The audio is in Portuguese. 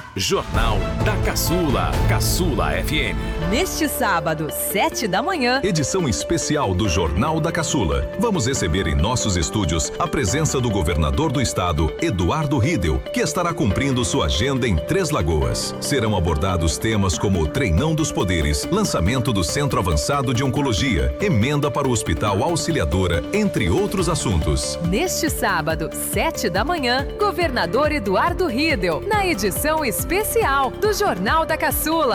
Jornal da Caçula, Caçula FM. Neste sábado, 7 da manhã, edição especial do Jornal da Caçula. Vamos receber em nossos estúdios a presença do governador do estado, Eduardo Riedel, que estará cumprindo sua agenda em Três Lagoas. Serão abordados temas como o Treinão dos Poderes, lançamento do Centro Avançado de Oncologia, emenda para o Hospital Auxiliadora, entre outros assuntos. Neste sábado, 7 da manhã, governador Eduardo Riedel, na edição especial do Jornal da Caçula.